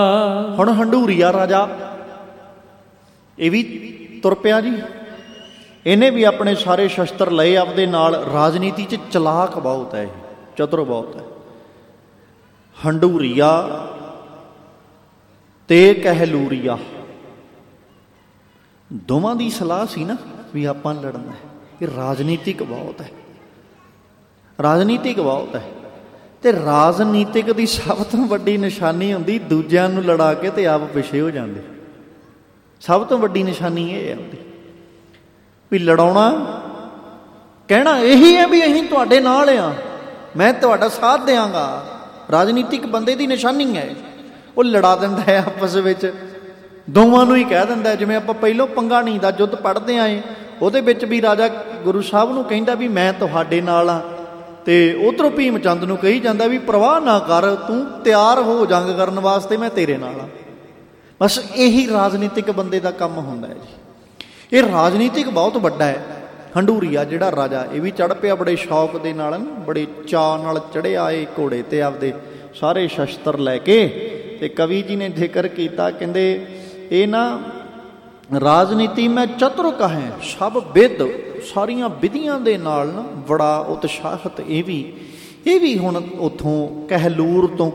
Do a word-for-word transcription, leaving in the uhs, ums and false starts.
ਹੁਣ ਹੰਡੂਰੀਆ ਰਾਜਾ ਇਹ ਵੀ ਤੁਰ ਪਿਆ ਜੀ। ਇਹਨੇ ਵੀ ਆਪਣੇ ਸਾਰੇ ਸ਼ਸਤਰ ਲਏ ਆਪਦੇ ਨਾਲ। ਰਾਜਨੀਤੀ 'ਚ ਚਲਾਕ ਬਹੁਤ ਹੈ, ਇਹ ਚਤੁਰ ਬਹੁਤ ਹੈ। ਹੰਡੂਰੀਆ ਤੇ ਕਹਿਲੂਰੀਆ ਦੋਵਾਂ ਦੀ ਸਲਾਹ ਸੀ ਨਾ ਵੀ ਆਪਾਂ ਲੜਨਾ। ਇਹ ਰਾਜਨੀਤਿਕ ਬਹੁਤ ਹੈ, ਰਾਜਨੀਤਿਕ ਬਹੁਤ ਹੈ। ਤੇ ਰਾਜਨੀਤਿਕ ਦੀ ਸਭ ਤੋਂ ਵੱਡੀ ਨਿਸ਼ਾਨੀ ਹੁੰਦੀ ਦੂਜਿਆਂ ਨੂੰ ਲੜਾ ਕੇ ਤੇ ਆਪ ਪਿੱਛੇ ਹੋ ਜਾਂਦੇ। ਸਭ ਤੋਂ ਵੱਡੀ ਨਿਸ਼ਾਨੀ ਇਹ ਹੈ ਉਹਦੀ ਵੀ ਲੜਾਉਣਾ, ਕਹਿਣਾ ਇਹੀ ਹੈ ਵੀ ਅਸੀਂ ਤੁਹਾਡੇ ਨਾਲ ਆ, ਮੈਂ ਤੁਹਾਡਾ ਸਾਥ ਦਿਆਂਗਾ। ਰਾਜਨੀਤਿਕ ਬੰਦੇ ਦੀ ਨਿਸ਼ਾਨੀ ਹੈ। ਉਹ ਲੜਾ ਦਿੰਦਾ ਹੈ ਆਪਸ ਵਿੱਚ, ਦੋਵਾਂ ਨੂੰ ਹੀ ਕਹਿ ਦਿੰਦਾ। ਜਿਵੇਂ ਆਪਾਂ ਪਹਿਲੋਂ ਪੰਗਾਣੀ ਦਾ ਯੁੱਧ ਪੜ੍ਹਦੇ ਆਏ, ਉਹਦੇ ਵਿੱਚ ਵੀ ਰਾਜਾ ਗੁਰੂ ਸਾਹਿਬ ਨੂੰ ਕਹਿੰਦਾ ਵੀ ਮੈਂ ਤੁਹਾਡੇ ਨਾਲ ਹਾਂ, ਤੇ ਉੱਧਰੋਂ ਭੀਮ ਚੰਦ ਨੂੰ ਕਹੀ ਜਾਂਦਾ ਵੀ ਪ੍ਰਵਾਹ ਨਾ ਕਰ, ਤੂੰ ਤਿਆਰ ਹੋ ਜੰਗ ਕਰਨ ਵਾਸਤੇ, ਮੈਂ ਤੇਰੇ ਨਾਲ ਹਾਂ। ਬਸ ਇਹੀ ਰਾਜਨੀਤਿਕ ਬੰਦੇ ਦਾ ਕੰਮ ਹੁੰਦਾ ਹੈ ਜੀ। ਇਹ ਰਾਜਨੀਤਿਕ ਬਹੁਤ ਵੱਡਾ ਹੈ। ਹੰਡੂਰੀਆ ਜਿਹੜਾ ਰਾਜਾ, ਇਹ ਵੀ ਚੜ੍ਹ ਪਿਆ ਬੜੇ ਸ਼ੌਕ ਦੇ ਨਾਲ, ਬੜੇ ਚਾਅ ਨਾਲ ਚੜ੍ਹਿਆ ਇਹ ਘੋੜੇ ਤੇ ਆਪਦੇ ਸਾਰੇ ਸ਼ਸਤਰ ਲੈ ਕੇ। ਤੇ ਕਵੀ ਜੀ ਨੇ ਜ਼ਿਕਰ ਕੀਤਾ, ਕਹਿੰਦੇ ਇਹ ਨਾ ਰਾਜਨੀਤੀ ਮੈਂ ਚਤੁਰ ਹੈ ਸਭ ਵਿਦ, ਸਾਰੀਆਂ ਵਿਧੀਆਂ ਦੇ ਨਾਲ ਨਾ ਬੜਾ ਉਤਸ਼ਾਹਿਤ। ਇਹ ਵੀ ਇਹ ਵੀ ਹੁਣ ਉੱਥੋਂ ਕਹਿਲੂਰ ਤੋਂ